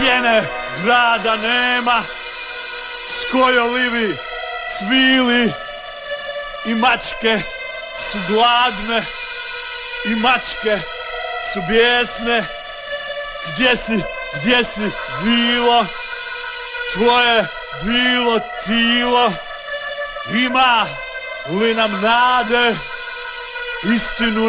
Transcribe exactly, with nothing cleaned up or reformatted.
Sjene grada nema, skojolivi cvili i mačke su gladne i mačke su bijesne. Gdje si, gdje si vilo, tvoje bilo tilo? Ima li nam nade, istinu